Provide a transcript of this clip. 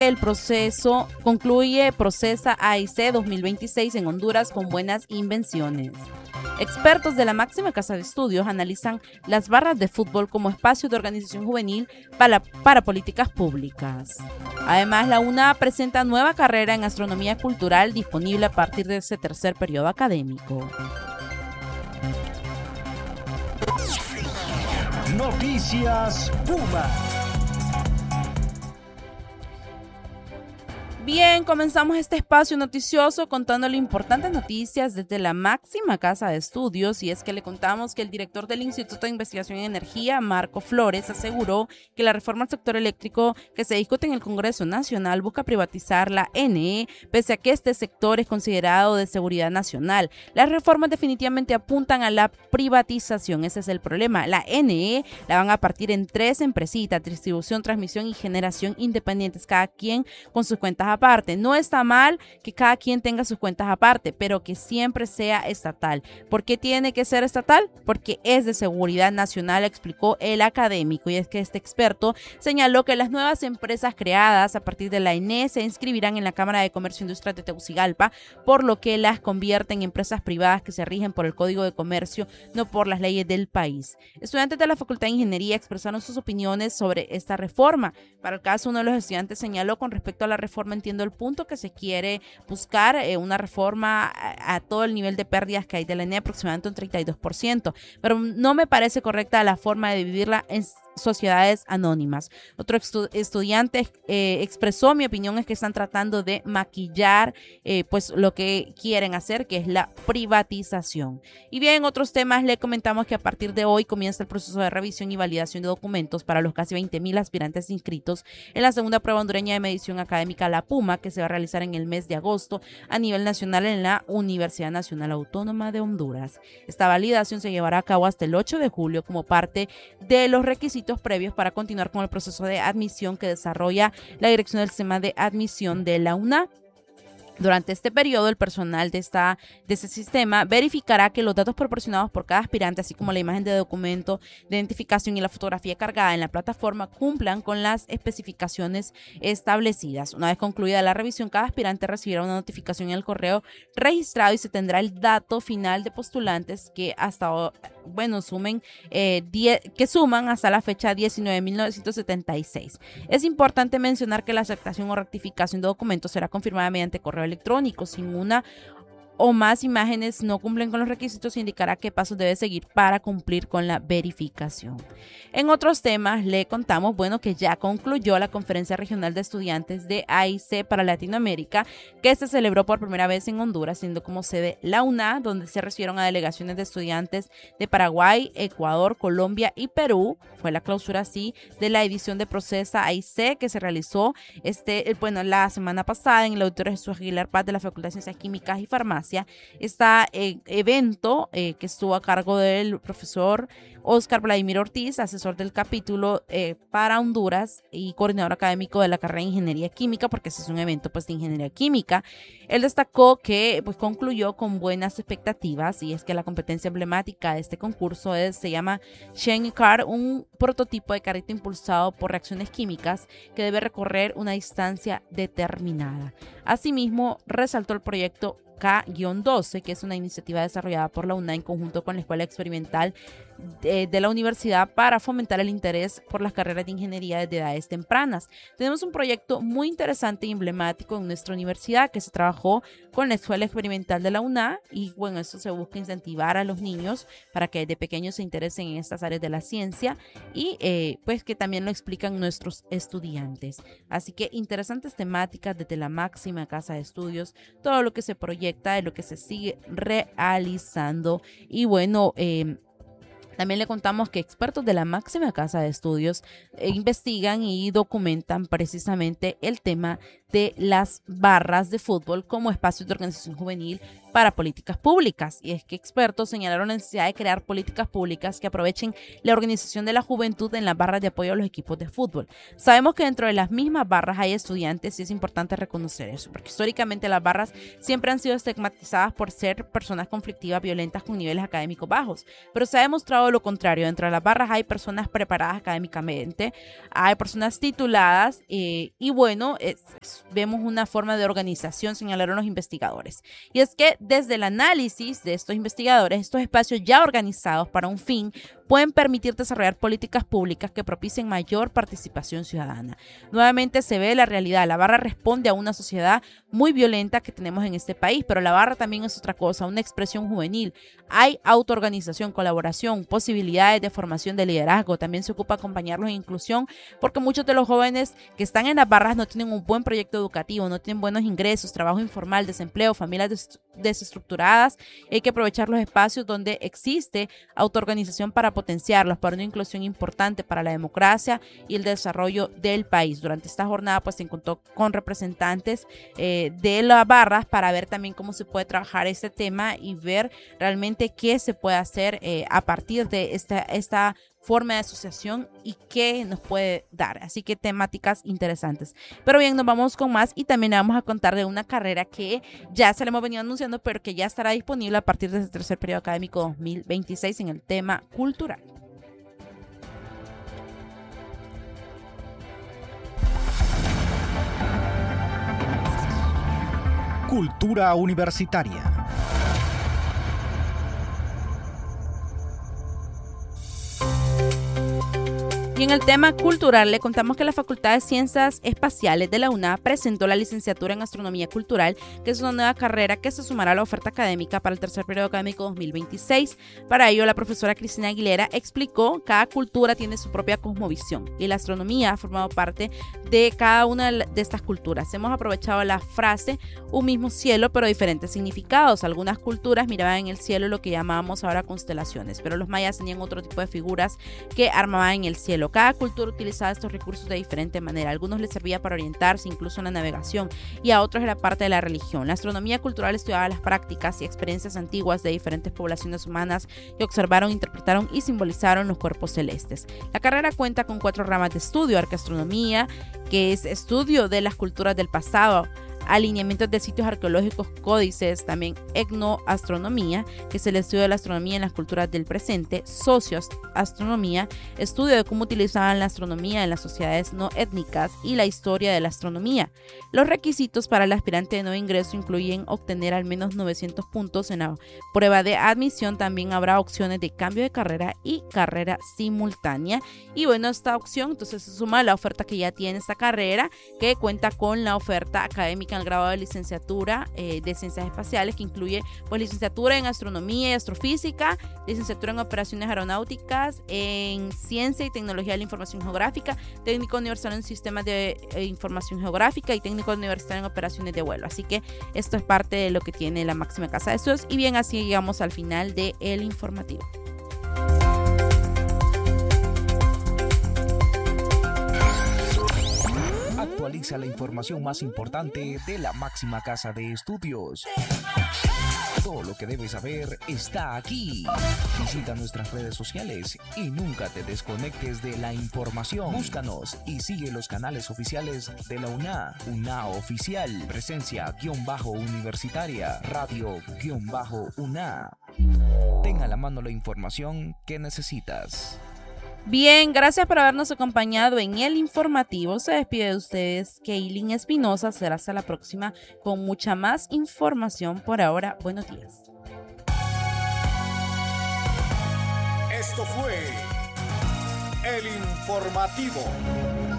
Procesa AIC 2026 en Honduras con buenas invenciones. Expertos de la máxima casa de estudios analizan las barras de fútbol como espacio de organización juvenil para políticas públicas. Además, la UNA presenta nueva carrera en astronomía cultural disponible a partir de ese tercer periodo académico. Noticias Puma. Bien, comenzamos este espacio noticioso contándole importantes noticias desde la máxima casa de estudios, y es que le contamos que el director del Instituto de Investigación en Energía, Marco Flores, aseguró que la reforma al sector eléctrico que se discute en el Congreso Nacional busca privatizar la NE, pese a que este sector es considerado de seguridad nacional. Las reformas definitivamente apuntan a la privatización, ese es el problema. La NE la van a partir en 3 empresitas: distribución, transmisión y generación independientes, cada quien con sus cuentas aparte. No está mal que cada quien tenga sus cuentas aparte, pero que siempre sea estatal. ¿Por qué tiene que ser estatal? Porque es de seguridad nacional, explicó el académico. Y es que este experto señaló que las nuevas empresas creadas a partir de la ENE se inscribirán en la Cámara de Comercio e Industria de Tegucigalpa, por lo que las convierte en empresas privadas que se rigen por el Código de Comercio, no por las leyes del país. Estudiantes de la Facultad de Ingeniería expresaron sus opiniones sobre esta reforma. Para el caso, uno de los estudiantes señaló: con respecto a la reforma, entiendo el punto que se quiere buscar, una reforma a todo el nivel de pérdidas que hay de la ENE, aproximadamente un 32%, pero no me parece correcta la forma de vivirla en sociedades anónimas. Otro estudiante expresó: mi opinión es que están tratando de maquillar pues lo que quieren hacer, que es la privatización. Y bien, en otros temas le comentamos que a partir de hoy comienza el proceso de revisión y validación de documentos para los casi 20,000 aspirantes inscritos en la segunda prueba hondureña de medición académica, la PUMA, que se va a realizar en el mes de agosto a nivel nacional en la Universidad Nacional Autónoma de Honduras. Esta validación se llevará a cabo hasta el 8 de julio como parte de los requisitos previos para continuar con el proceso de admisión que desarrolla la Dirección del Sistema de Admisión de la UNA. Durante este periodo, el personal de ese sistema verificará que los datos proporcionados por cada aspirante, así como la imagen de documento de identificación y la fotografía cargada en la plataforma, cumplan con las especificaciones establecidas. Una vez concluida la revisión, cada aspirante recibirá una notificación en el correo registrado y se tendrá el dato final de postulantes que suman hasta la fecha 19.976. Es importante mencionar que la aceptación o rectificación de documentos será confirmada mediante correo electrónico. Sin una o más imágenes no cumplen con los requisitos, indicará qué pasos debe seguir para cumplir con la verificación. En otros temas le contamos, que ya concluyó la Conferencia Regional de Estudiantes de AIC para Latinoamérica, que se celebró por primera vez en Honduras, siendo como sede la UNA, donde se recibieron a delegaciones de estudiantes de Paraguay, Ecuador, Colombia y Perú. Fue la clausura así de la edición de Procesa AIC, que se realizó la semana pasada en el Auditorio Jesús Aguilar Paz de la Facultad de Ciencias Químicas y Farmacia. Este evento que estuvo a cargo del profesor Oscar Vladimir Ortiz, asesor del capítulo para Honduras y coordinador académico de la carrera de Ingeniería Química, porque ese es un evento de Ingeniería Química. Él destacó que concluyó con buenas expectativas, y es que la competencia emblemática de este concurso se llama Shen Car, un prototipo de carrito impulsado por reacciones químicas que debe recorrer una distancia determinada. Asimismo, resaltó el proyecto K-12, que es una iniciativa desarrollada por la UNA en conjunto con la Escuela Experimental de la universidad para fomentar el interés por las carreras de ingeniería desde edades tempranas. Tenemos un proyecto muy interesante y emblemático en nuestra universidad que se trabajó con la Escuela Experimental de la UNA, y esto se busca incentivar a los niños para que desde pequeños se interesen en estas áreas de la ciencia y que también lo explican nuestros estudiantes. Así que interesantes temáticas desde la máxima casa de estudios, todo lo que se proyecta, de lo que se sigue realizando. Y también le contamos que expertos de la máxima casa de estudios investigan y documentan precisamente el tema de las barras de fútbol como espacios de organización juvenil para políticas públicas. Y es que expertos señalaron la necesidad de crear políticas públicas que aprovechen la organización de la juventud en las barras de apoyo a los equipos de fútbol. Sabemos que dentro de las mismas barras hay estudiantes y es importante reconocer eso, porque históricamente las barras siempre han sido estigmatizadas por ser personas conflictivas, violentas con niveles académicos bajos, pero se ha demostrado lo contrario. Dentro de las barras hay personas preparadas académicamente, hay personas tituladas y bueno, vemos una forma de organización, señalaron los investigadores. Y es que desde el análisis de estos investigadores, estos espacios ya organizados para un fin pueden permitir desarrollar políticas públicas que propicien mayor participación ciudadana. Nuevamente se ve la realidad. La barra responde a una sociedad muy violenta que tenemos en este país, pero la barra también es otra cosa, una expresión juvenil. Hay autoorganización, colaboración, posibilidades de formación de liderazgo. También se ocupa acompañarlos en inclusión, porque muchos de los jóvenes que están en las barras no tienen un buen proyecto educativo, no tienen buenos ingresos, trabajo informal, desempleo, familias desestructuradas. Hay que aprovechar los espacios donde existe autoorganización para potenciarlos, para una inclusión importante para la democracia y el desarrollo del país. Durante esta jornada pues se encontró con representantes de las barras para ver también cómo se puede trabajar este tema y ver realmente qué se puede hacer a partir de esta forma de asociación y qué nos puede dar. Así que temáticas interesantes. Pero bien, nos vamos con más y también vamos a contar de una carrera que ya se le hemos venido anunciando, pero que ya estará disponible a partir de este tercer periodo académico 2026 en el tema cultural. Cultura universitaria. Y en el tema cultural le contamos que la Facultad de Ciencias Espaciales de la UNA presentó la licenciatura en Astronomía Cultural, que es una nueva carrera que se sumará a la oferta académica para el tercer periodo académico 2026. Para ello, la profesora Cristina Aguilera explicó que cada cultura tiene su propia cosmovisión y la astronomía ha formado parte de cada una de estas culturas. Hemos aprovechado la frase un mismo cielo, pero diferentes significados. Algunas culturas miraban en el cielo lo que llamábamos ahora constelaciones, pero los mayas tenían otro tipo de figuras que armaban en el cielo. Cada cultura utilizaba estos recursos de diferente manera. A algunos les servía para orientarse, incluso en la navegación, y a otros era parte de la religión. La astronomía cultural estudiaba las prácticas y experiencias antiguas de diferentes poblaciones humanas que observaron, interpretaron y simbolizaron los cuerpos celestes. La carrera cuenta con 4 ramas de estudio: arqueastronomía, que es estudio de las culturas del pasado, alineamientos de sitios arqueológicos, códices, también etnoastronomía, que es el estudio de la astronomía en las culturas del presente, socioastronomía, estudio de cómo utilizaban la astronomía en las sociedades no étnicas y la historia de la astronomía. Los requisitos para el aspirante de nuevo ingreso incluyen obtener al menos 900 puntos en la prueba de admisión. También habrá opciones de cambio de carrera y carrera simultánea. Y bueno, esta opción entonces se suma a la oferta que ya tiene esta carrera, que cuenta con la oferta académica en el grado de licenciatura de Ciencias Espaciales, que incluye pues licenciatura en Astronomía y Astrofísica, licenciatura en Operaciones Aeronáuticas, en Ciencia y Tecnología de la Información Geográfica, técnico universitario en Sistemas de Información Geográfica y técnico universitario en Operaciones de Vuelo. Así que esto es parte de lo que tiene la máxima casa de estudios. Y bien, así llegamos al final del informativo. Actualiza la información más importante de la máxima casa de estudios. Todo lo que debes saber está aquí. Visita nuestras redes sociales y nunca te desconectes de la información. Búscanos y sigue los canales oficiales de la UNA. UNA Oficial, Presencia-Universitaria, Radio-UNA. Ten a la mano la información que necesitas. Bien, gracias por habernos acompañado en el informativo. Se despide de ustedes Keilin Espinosa. Será hasta la próxima con mucha más información. Por ahora, buenos días. Esto fue el informativo.